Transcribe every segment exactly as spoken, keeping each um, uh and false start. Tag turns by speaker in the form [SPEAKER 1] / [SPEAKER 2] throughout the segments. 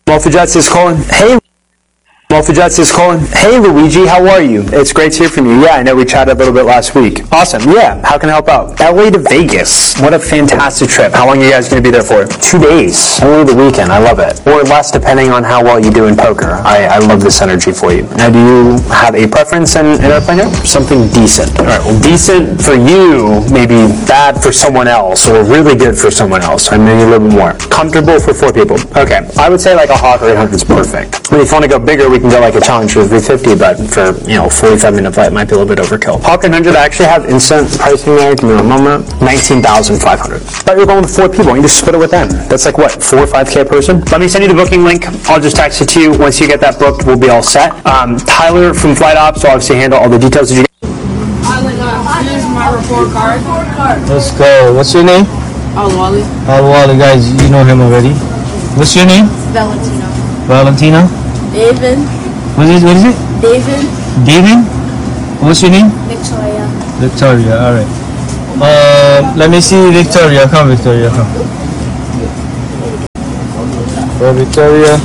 [SPEAKER 1] Multi Jets is calling. Hey. Multi Jets is calling. Hey Luigi, how are you? It's great to hear from you. Yeah, I know we chatted a little bit last week. Awesome. Yeah, how can I help out? L A to Vegas. What a fantastic trip. How long are you guys going to be there for? Two days. Only the weekend. I love it. Or less, depending on how well you do in poker. I, I love this energy for you. Now, do you have a preference in an airplane here? Something decent. All right. Well, decent for you, maybe bad for someone else, or really good for someone else. I maybe a little bit more. Comfortable for four people. Okay. I would say like a Hawker eight hundred is perfect. I mean, if you want to go bigger, we can go like a Challenger three fifty, but for, you know, forty-five minute flight might be a little bit overkill. Hawker eight hundred, I actually have instant pricing there. Give me a moment. nineteen thousand five hundred. But you're going with four people. You just split it with them. That's like what, four or five K a person? Let me send you the booking link. I'll just text it to you. Once you get that booked, we'll be all set. Um, Tyler from Flight Ops will obviously handle all the details. Did you get
[SPEAKER 2] Here's my report card.
[SPEAKER 3] Let's go. What's your name?
[SPEAKER 2] Al-Wali.
[SPEAKER 3] Al-Wali, guys, you know him already. What's your name?
[SPEAKER 2] Valentina.
[SPEAKER 3] Valentina?
[SPEAKER 2] David.
[SPEAKER 3] What is, what is it?
[SPEAKER 2] David.
[SPEAKER 3] David? What's your name?
[SPEAKER 2] Victoria.
[SPEAKER 3] Victoria, alright. Uh, let me see Victoria. Come, Victoria, come. For Victoria.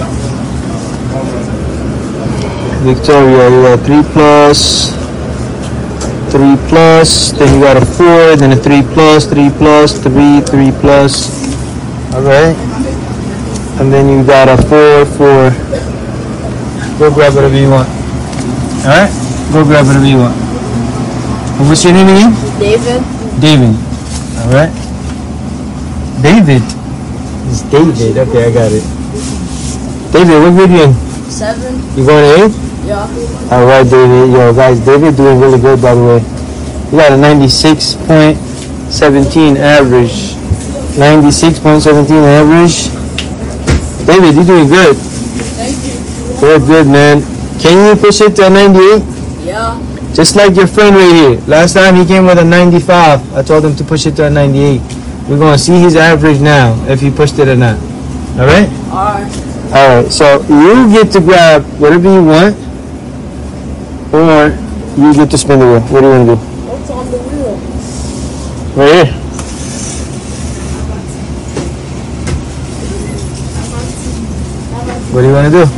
[SPEAKER 3] Victoria, you got three plus. Three plus. Then you got a four. Then a three plus. Three plus. Three. Three plus. Alright. And then you got a four. Four. Go grab whatever you want. Alright? Go grab whatever you want. And what's your name again?
[SPEAKER 2] David.
[SPEAKER 3] David. Alright? David. It's David. Okay, I got it. David, what grade you in?
[SPEAKER 2] Seven.
[SPEAKER 3] You going to eight?
[SPEAKER 2] Yeah.
[SPEAKER 3] Alright, David. Yo, guys, David doing really good, by the way. You got a ninety-six point one seven average. ninety-six point one seven average. David, you're doing good.
[SPEAKER 2] Thank you.
[SPEAKER 3] Good, good, man. Can you push it to a ninety-eight?
[SPEAKER 2] Yeah.
[SPEAKER 3] Just like your friend right here. Last time he came with a ninety-five. I told him to push it to a ninety-eight. We're going to see his average now, if he pushed it or not. Alright?
[SPEAKER 2] Alright.
[SPEAKER 3] Alright, so you get to grab whatever you want, or you get to spin the wheel. What do you want to do?
[SPEAKER 2] What's on the wheel?
[SPEAKER 3] Right here. What do you want to do?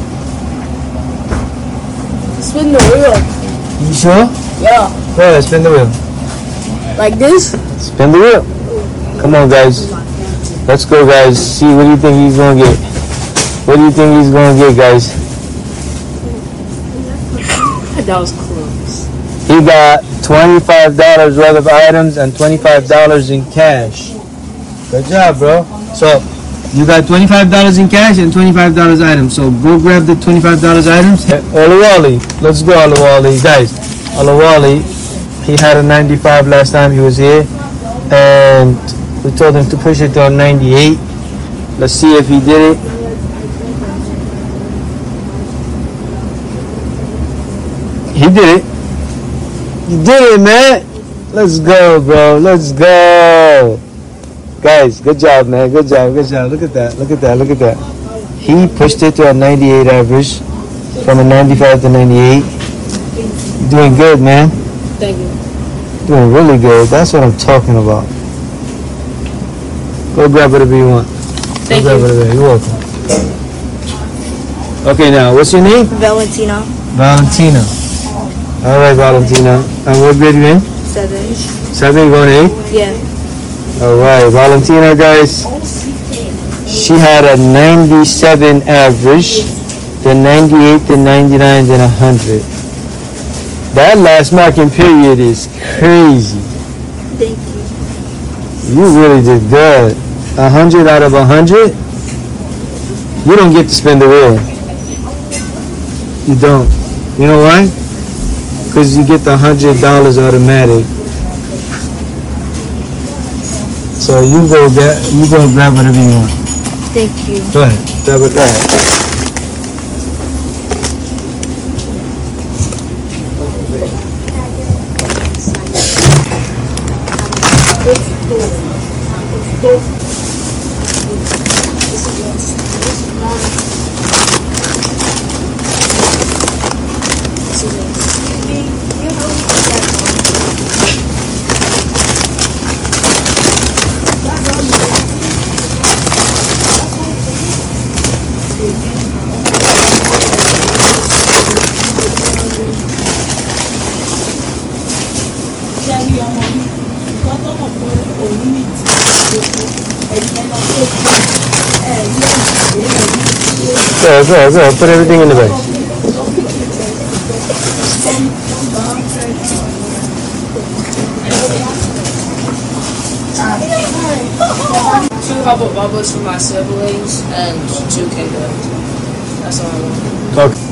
[SPEAKER 2] Spin the wheel.
[SPEAKER 3] You sure?
[SPEAKER 2] Yeah.
[SPEAKER 3] Go ahead, spin the wheel.
[SPEAKER 2] Like this?
[SPEAKER 3] Spin the wheel. Come on, guys. Let's go, guys. See, what do you think he's going to get? What do you think he's going to get, guys?
[SPEAKER 2] That was close.
[SPEAKER 3] He got twenty-five dollars worth of items and twenty-five dollars in cash. Good job, bro. So, you got twenty-five dollars in cash and twenty-five dollars items. So, go grab the twenty-five dollars items. Olawale. Let's go, Olawale. Guys, Olawale, he had a ninety-five last time he was here. And we told him to push it to a ninety-eight. Let's see if he did it. He did it. You did it, man. Let's go, bro. Let's go. Guys, good job, man. Good job. Good job. Look at that. Look at that. Look at that. He pushed it to a ninety-eight average from a ninety-five to ninety-eight. You're doing good, man.
[SPEAKER 2] Thank you.
[SPEAKER 3] Doing really good. That's what I'm talking about. Go grab whatever you want.
[SPEAKER 2] Thank
[SPEAKER 3] Go grab
[SPEAKER 2] you.
[SPEAKER 3] whatever. You're welcome. Okay, now, what's your name?
[SPEAKER 2] Valentina.
[SPEAKER 3] Valentina. All right, Valentina. And what grade you in?
[SPEAKER 2] Seven.
[SPEAKER 3] Seven, going to eight?
[SPEAKER 2] Yeah.
[SPEAKER 3] All right, Valentina, guys. She had a ninety-seven average, then ninety-eight, then ninety-nine, then one hundred. That last marking period is crazy.
[SPEAKER 2] Thank you.
[SPEAKER 3] You really did good. one hundred out of one hundred? You don't get to spin the wheel. You don't. You know why? Because you get the one hundred dollars automatic. So you go get, you go grab whatever you want.
[SPEAKER 2] Thank you.
[SPEAKER 3] Go ahead. Grab it. Go ahead. Go, go, go. Put everything in the bag.
[SPEAKER 4] Two Hubble Bubbles for my siblings and two Kinder. That's all I want.
[SPEAKER 3] Okay.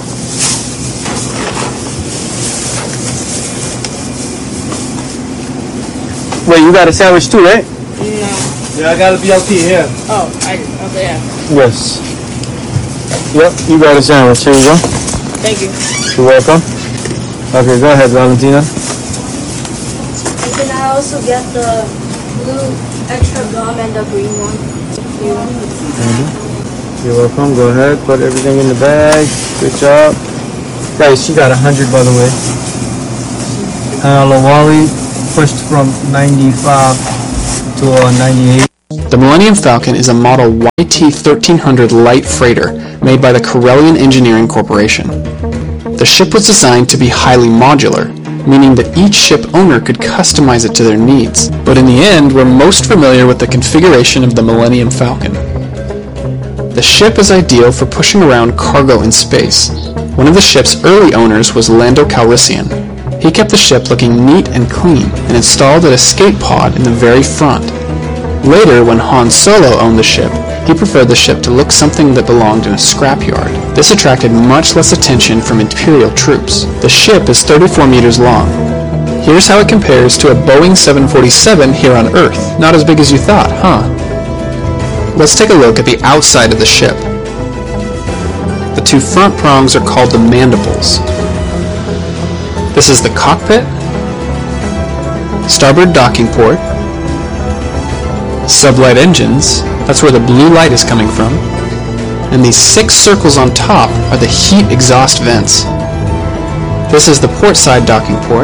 [SPEAKER 3] Wait, you got a sandwich too, right?
[SPEAKER 4] No.
[SPEAKER 3] Yeah, I got a B L T here.
[SPEAKER 4] Oh, I, okay, yeah.
[SPEAKER 3] Yes. Yep, you got a sandwich. Here you go.
[SPEAKER 4] Thank you.
[SPEAKER 3] You're welcome. Okay, go ahead, Valentina.
[SPEAKER 2] And can I also get the blue extra gum and the green one? You.
[SPEAKER 3] Mm-hmm. You're welcome. Go ahead. Put everything in the bag. Good job. Guys, she got a hundred, by the way. Uh, Lawali pushed from ninety-five to uh, ninety-eight.
[SPEAKER 1] The Millennium Falcon is a model Y T thirteen hundred light freighter made by the Corellian Engineering Corporation. The ship was designed to be highly modular, meaning that each ship owner could customize it to their needs. But in the end, we're most familiar with the configuration of the Millennium Falcon. The ship is ideal for pushing around cargo in space. One of the ship's early owners was Lando Calrissian. He kept the ship looking neat and clean and installed an escape pod in the very front. Later, when Han Solo owned the ship, he preferred the ship to look something that belonged in a scrapyard. This attracted much less attention from Imperial troops. The ship is thirty-four meters long. Here's how it compares to a Boeing seven forty-seven here on Earth. Not as big as you thought, huh? Let's take a look at the outside of the ship. The two front prongs are called the mandibles. This is the cockpit, starboard docking port, sublight engines, that's where the blue light is coming from, and these six circles on top are the heat exhaust vents. This is the port side docking port,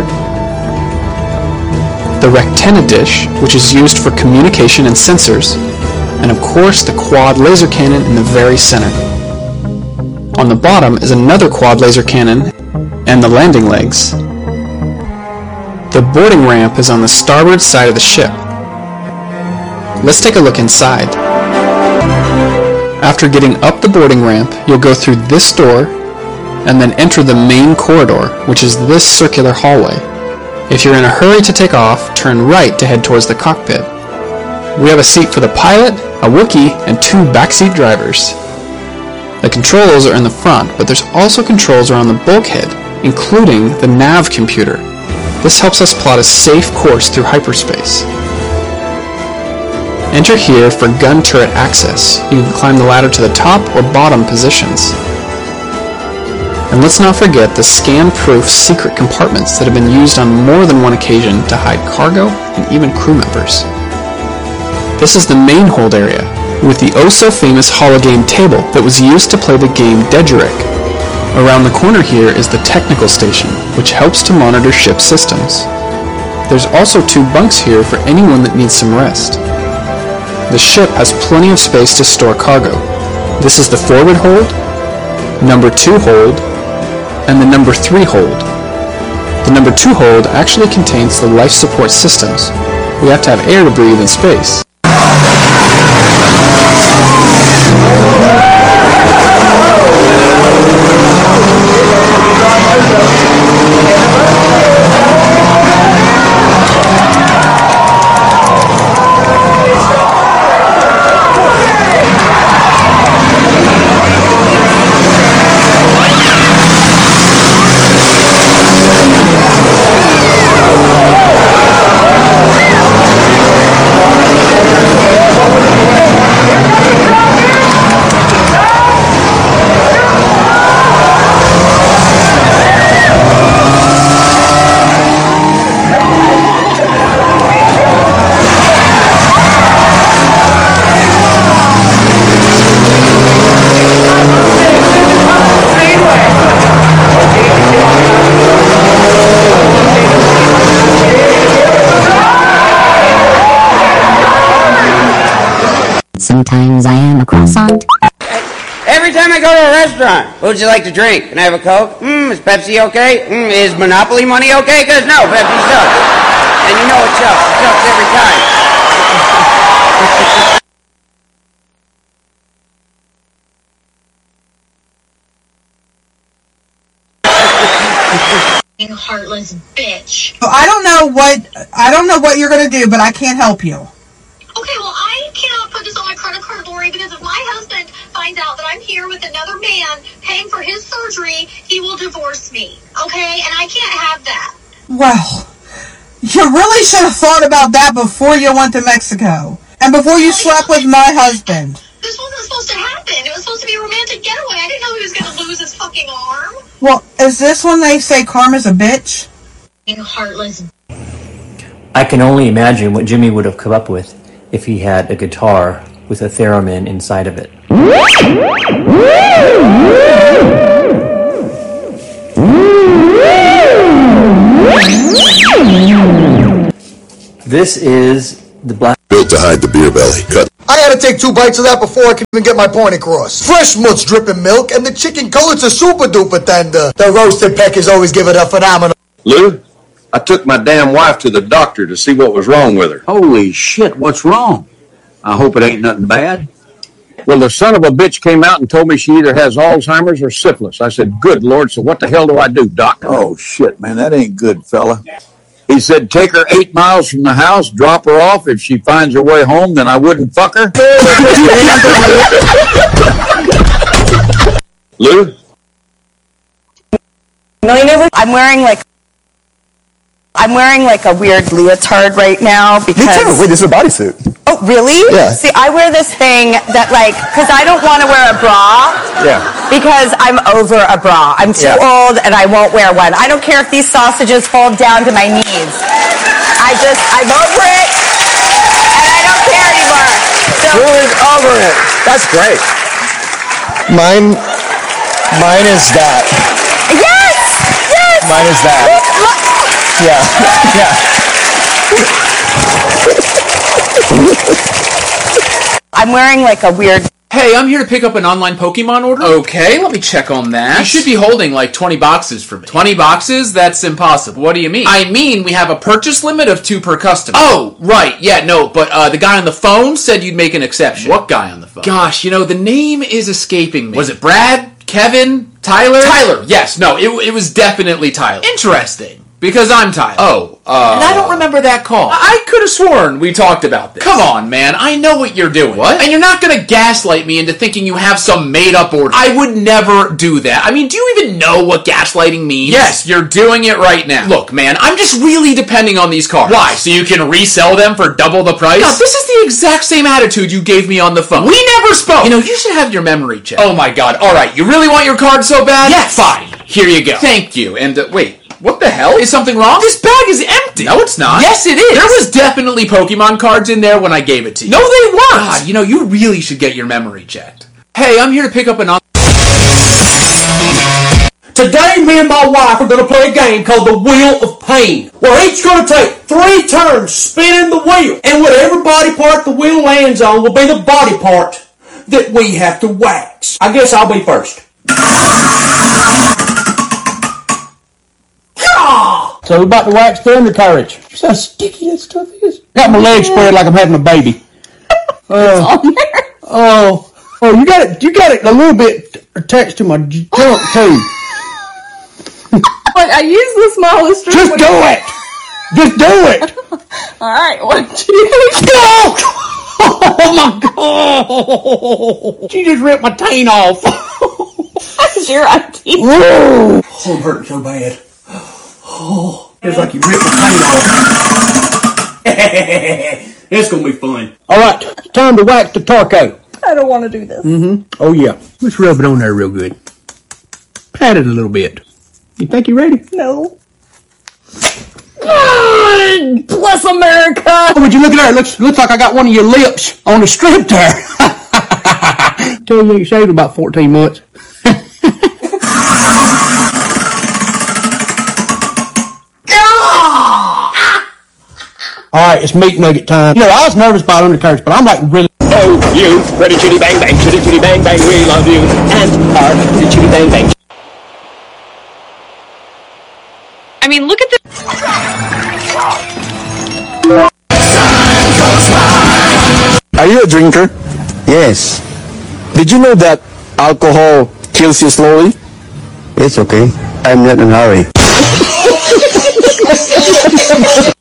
[SPEAKER 1] the Rectenna dish, which is used for communication and sensors, and of course the quad laser cannon in the very center. On the bottom is another quad laser cannon and the landing legs. The boarding ramp is on the starboard side of the ship. Let's take a look inside. After getting up the boarding ramp, you'll go through this door and then enter the main corridor, which is this circular hallway. If you're in a hurry to take off, turn right to head towards the cockpit. We have a seat for the pilot, a Wookiee, and two backseat drivers. The controls are in the front, but there's also controls around the bulkhead, including the nav computer. This helps us plot a safe course through hyperspace. Enter here for gun turret access. You can climb the ladder to the top or bottom positions. And let's not forget the scan-proof secret compartments that have been used on more than one occasion to hide cargo and even crew members. This is the main hold area, with the oh-so-famous hologame table that was used to play the game Dedrick. Around the corner here is the technical station, which helps to monitor ship systems. There's also two bunks here for anyone that needs some rest. The ship has plenty of space to store cargo. This is the forward hold, number two hold, and the number three hold. The number two hold actually contains the life support systems. We have to have air to breathe in space.
[SPEAKER 5] Sometimes I am a croissant. every time I go to a restaurant, what would you like to drink? Can I have a Coke? Mm, is Pepsi okay? Mm, is Monopoly money okay? Because no, Pepsi sucks. And you know it sucks. It sucks every time.
[SPEAKER 6] You heartless bitch.
[SPEAKER 7] I don't know what I don't know what you're gonna do, but I can't help you.
[SPEAKER 6] Okay, well, I cannot put this on my credit card, Lori, because if my husband finds out that I'm here with another man paying for his surgery, he will divorce me. Okay, and I can't have that.
[SPEAKER 7] Well, you really should have thought about that before you went to Mexico and before you slept with my husband.
[SPEAKER 6] This wasn't supposed to happen. It was supposed to be a romantic getaway. I didn't know he was going to lose his fucking arm.
[SPEAKER 7] Well, is this when they say karma's a bitch?
[SPEAKER 6] You heartless.
[SPEAKER 8] I can only imagine what Jimmy would have come up with if he had a guitar with a theremin inside of it. This is the black...
[SPEAKER 9] Built to hide the beer belly. Cut.
[SPEAKER 10] I had to take two bites of that before I could even get my point across. Fresh mutts dripping milk, and the chicken cutlets are super duper tender. The roasted peckers always give it a phenomenal.
[SPEAKER 11] Lou, I took my damn wife to the doctor to see what was wrong with her.
[SPEAKER 12] Holy shit, what's wrong? I hope it ain't nothing bad.
[SPEAKER 11] Well, the son of a bitch came out and told me she either has Alzheimer's or syphilis. I said, good Lord, so what the hell do I do, Doc?
[SPEAKER 12] Oh, shit, man, that ain't good, fella.
[SPEAKER 11] He said, take her eight miles from the house, drop her off. If she finds her way home, then I wouldn't fuck her. Lou?
[SPEAKER 13] No, you never. I'm wearing like. I'm wearing like a weird leotard right now because.
[SPEAKER 14] Me too. Wait, this is a bodysuit.
[SPEAKER 13] Oh, really?
[SPEAKER 14] Yeah.
[SPEAKER 13] See, I wear this thing that like, because I don't want to wear a bra.
[SPEAKER 14] Yeah.
[SPEAKER 13] Because I'm over a bra. I'm too
[SPEAKER 14] Yeah.
[SPEAKER 13] old and I won't wear one. I don't care if these sausages fold down to my knees. I just, I'm over it and I don't care anymore. So,
[SPEAKER 14] Julie's over it. That's great. Mine, mine is that.
[SPEAKER 13] yes! Yes!
[SPEAKER 14] Mine is that. Yeah. Yeah.
[SPEAKER 13] I'm wearing like a weird.
[SPEAKER 15] Hey, I'm here to pick up an online Pokemon order. Okay, let me check on that. You should be holding like twenty boxes for me. twenty boxes? That's impossible. What do you mean? I mean, we have a purchase limit of two per customer. Oh, right. Yeah, no, but uh, the guy on the phone said you'd make an exception. What guy on the phone? Gosh, you know, the name is escaping me. Was it Brad? Kevin? Tyler? Tyler, yes. No, it, it was definitely Tyler. Interesting. Because I'm Tyler. Oh, uh... And I don't remember that call. I could have sworn we talked about this. Come on, man. I know what you're doing. What? And you're not gonna gaslight me into thinking you have some made-up order. I would never do that. I mean, do you even know what gaslighting means? Yes, you're doing it right now. Look, man, I'm just really depending on these cars. Why? So you can resell them for double the price? God, this is the exact same attitude you gave me on the phone. We never spoke! You know, you should have your memory checked. Oh my god. Alright, you really want your card so bad? Yes! Fine. Here you go. Thank you. And, uh, wait. What the hell? Is something wrong? This bag is empty. No, it's not. Yes, it is. There was definitely Pokemon cards in there when I gave it to you. No, they weren't. God, you know, you really should get your memory checked. Hey, I'm here to pick up an...
[SPEAKER 16] Today, me and my wife are going to play a game called the Wheel of Pain. We're each going to take three turns spinning the wheel. And whatever body part the wheel lands on will be the body part that we have to wax. I guess I'll be first. So we're about to wax the undercarriage. See how sticky that stuff is? Got my legs spread like I'm having a baby. Uh, oh, oh, you got it. You got it a little bit attached to my junk too.
[SPEAKER 17] But I use the smallest string.
[SPEAKER 16] Just do it. Just do it.
[SPEAKER 17] All right, one, two,
[SPEAKER 16] go! Oh my god! She just ripped my taint off.
[SPEAKER 17] That's your idea.
[SPEAKER 16] Whoa! Oh, I'm hurting so bad. Oh, it's like you ripped my taint off. It's gonna be fun. All right, it's time to wax the Tarko.
[SPEAKER 17] I don't want to do this.
[SPEAKER 16] Mm-hmm. Oh yeah, let's rub it on there real good. Pat it a little bit. You think you're ready?
[SPEAKER 17] No. God bless America.
[SPEAKER 16] Oh, would you look at her? It looks looks like I got one of your lips on the strip there. Tell you you shaved about fourteen months. All right, it's meat nugget time. You know, I was nervous about undercarriage, but I'm like really.
[SPEAKER 18] Oh, you, pretty chitty bang bang, chitty chitty bang bang, we love you, and our pretty chitty bang bang.
[SPEAKER 19] I mean, look at the.
[SPEAKER 14] Are you a drinker? Yes. Did you know that alcohol kills you slowly? It's okay. I'm not in a hurry.